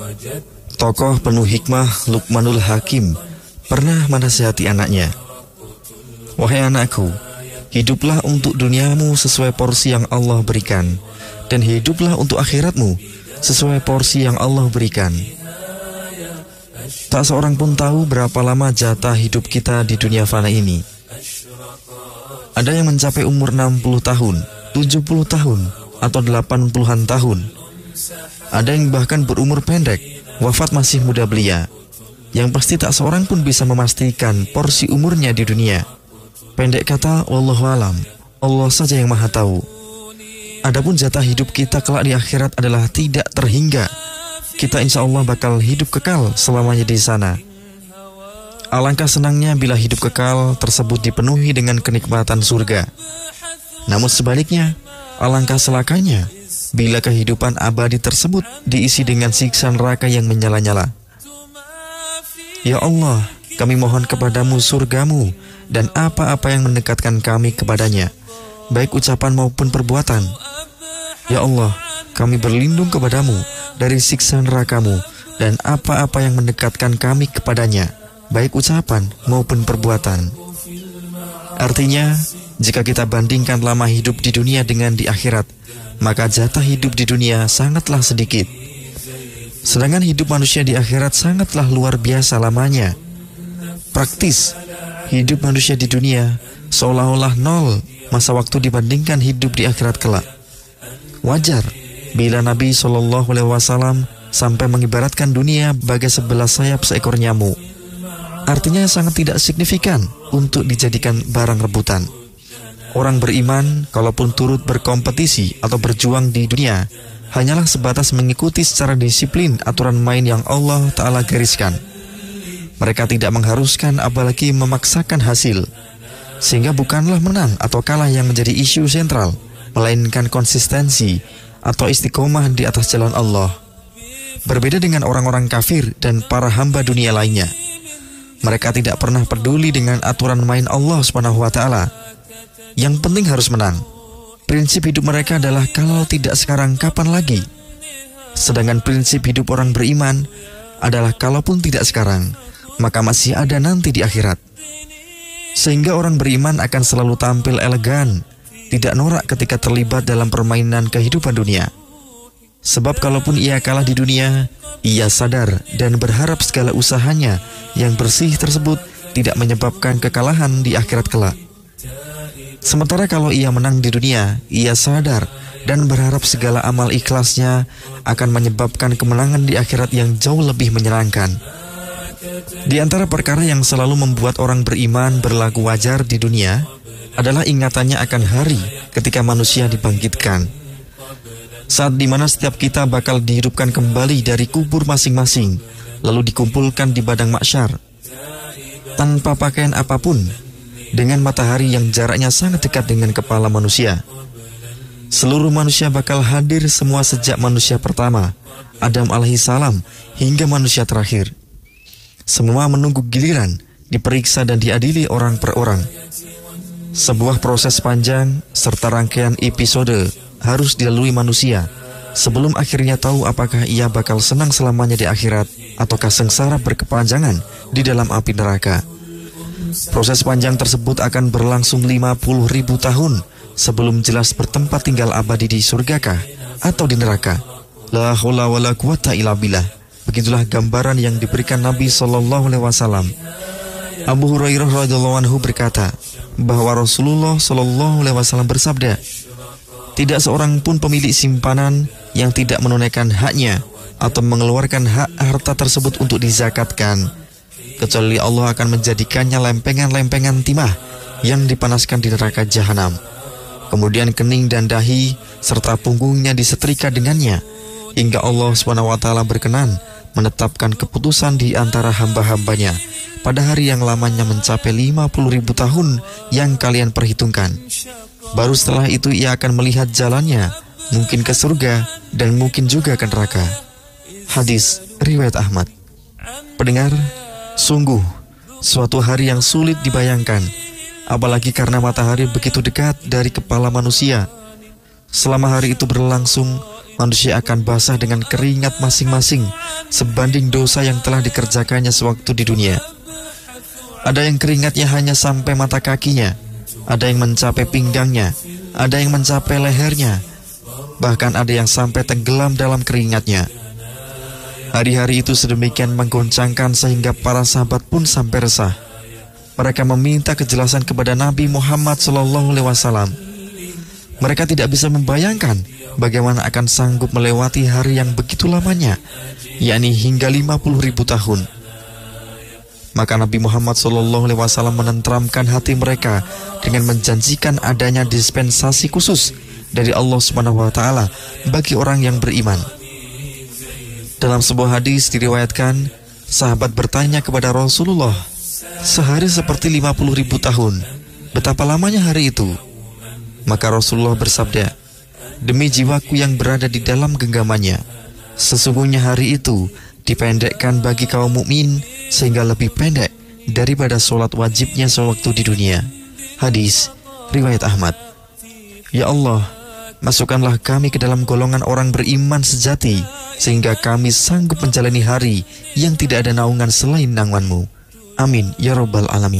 Tokoh penuh hikmah Luqmanul Hakim pernah menasihati anaknya, "Wahai anakku, hiduplah untuk duniamu sesuai porsi yang Allah berikan, dan hiduplah untuk akhiratmu sesuai porsi yang Allah berikan." Tak seorang pun tahu berapa lama jatah hidup kita di dunia fana ini. Ada yang mencapai umur 60 tahun, 70 tahun, atau 80-an tahun. Ada yang bahkan berumur pendek, wafat masih muda belia. Yang pasti tak seorang pun bisa memastikan porsi umurnya di dunia. Pendek kata, wallahu alam, Allah saja yang maha tahu. Adapun jatah hidup kita kelak di akhirat adalah tidak terhingga. Kita insya Allah bakal hidup kekal selamanya di sana. Alangkah senangnya bila hidup kekal tersebut dipenuhi dengan kenikmatan surga. Namun sebaliknya, alangkah celakanya bila kehidupan abadi tersebut diisi dengan siksa neraka yang menyala-nyala. Ya Allah, kami mohon kepadamu surgamu dan apa-apa yang mendekatkan kami kepadanya, baik ucapan maupun perbuatan. Ya Allah, kami berlindung kepadamu dari siksa nerakamu dan apa-apa yang mendekatkan kami kepadanya, baik ucapan maupun perbuatan. Artinya, jika kita bandingkan lama hidup di dunia dengan di akhirat, maka jatah hidup di dunia sangatlah sedikit. Sedangkan hidup manusia di akhirat sangatlah luar biasa lamanya. Praktis, hidup manusia di dunia seolah-olah nol masa waktu dibandingkan hidup di akhirat kelak. Wajar bila Nabi SAW sampai mengibaratkan dunia bagai sebelah sayap seekor nyamuk. Artinya sangat tidak signifikan untuk dijadikan barang rebutan. Orang beriman, kalaupun turut berkompetisi atau berjuang di dunia, hanyalah sebatas mengikuti secara disiplin aturan main yang Allah Ta'ala gariskan. Mereka tidak mengharuskan apalagi memaksakan hasil. Sehingga bukanlah menang atau kalah yang menjadi isu sentral, melainkan konsistensi atau istiqomah di atas jalan Allah. Berbeda dengan orang-orang kafir dan para hamba dunia lainnya. Mereka tidak pernah peduli dengan aturan main Allah SWT. Yang penting harus menang. Prinsip hidup mereka adalah kalau tidak sekarang, kapan lagi? Sedangkan prinsip hidup orang beriman adalah kalaupun tidak sekarang, maka masih ada nanti di akhirat. Sehingga orang beriman akan selalu tampil elegan, tidak norak ketika terlibat dalam permainan kehidupan dunia. Sebab kalaupun ia kalah di dunia, ia sadar dan berharap segala usahanya yang bersih tersebut tidak menyebabkan kekalahan di akhirat kelak. Sementara kalau ia menang di dunia, ia sadar dan berharap segala amal ikhlasnya akan menyebabkan kemenangan di akhirat yang jauh lebih menyenangkan. Di antara perkara yang selalu membuat orang beriman berlaku wajar di dunia adalah ingatannya akan hari ketika manusia dibangkitkan. Saat dimana setiap kita bakal dihidupkan kembali dari kubur masing-masing, lalu dikumpulkan di padang mahsyar tanpa pakaian apapun, dengan matahari yang jaraknya sangat dekat dengan kepala manusia. Seluruh manusia bakal hadir semua sejak manusia pertama, Adam alaihissalam, hingga manusia terakhir. Semua menunggu giliran, diperiksa dan diadili orang per orang. Sebuah proses panjang serta rangkaian episode harus dilalui manusia sebelum akhirnya tahu apakah ia bakal senang selamanya di akhirat ataukah sengsara berkepanjangan di dalam api neraka. Proses panjang tersebut akan berlangsung 50.000 tahun sebelum jelas bertempat tinggal abadi di surgakah atau di neraka. La haula wala quwata illa billah. Begitulah gambaran yang diberikan Nabi SAW. Abu Hurairah radhiyallahu anhu berkata bahwa Rasulullah SAW bersabda, tidak seorang pun pemilik simpanan yang tidak menunaikan haknya atau mengeluarkan hak harta tersebut untuk dizakatkan, kecuali Allah akan menjadikannya lempengan-lempengan timah yang dipanaskan di neraka jahanam. Kemudian kening dan dahi serta punggungnya disetrika dengannya, hingga Allah SWT berkenan menetapkan keputusan di antara hamba-hambanya pada hari yang lamanya mencapai 50.000 tahun yang kalian perhitungkan. Baru setelah itu ia akan melihat jalannya, mungkin ke surga dan mungkin juga ke neraka. Hadis riwayat Ahmad. Pendengar, sungguh suatu hari yang sulit dibayangkan, apalagi karena matahari begitu dekat dari kepala manusia. Selama hari itu berlangsung, manusia akan basah dengan keringat masing-masing sebanding dosa yang telah dikerjakannya sewaktu di dunia. Ada yang keringatnya hanya sampai mata kakinya, ada yang mencapai pinggangnya, ada yang mencapai lehernya, bahkan ada yang sampai tenggelam dalam keringatnya. Hari-hari itu sedemikian menggoncangkan sehingga para sahabat pun sampai resah. Mereka meminta kejelasan kepada Nabi Muhammad SAW. Mereka tidak bisa membayangkan bagaimana akan sanggup melewati hari yang begitu lamanya, yakni hingga 50.000 tahun. Maka Nabi Muhammad SAW menenteramkan hati mereka dengan menjanjikan adanya dispensasi khusus dari Allah SWT bagi orang yang beriman. Dalam sebuah hadis diriwayatkan, sahabat bertanya kepada Rasulullah, "Sehari seperti 50.000 tahun, betapa lamanya hari itu?" Maka Rasulullah bersabda, "Demi jiwaku yang berada di dalam genggamannya, sesungguhnya hari itu dipendekkan bagi kaum mukmin sehingga lebih pendek daripada sholat wajibnya sewaktu di dunia." Hadis riwayat Ahmad. Ya Allah, masukkanlah kami ke dalam golongan orang beriman sejati, sehingga kami sanggup menjalani hari yang tidak ada naungan selain naungan-Mu. Amin ya Rabbal Alamin.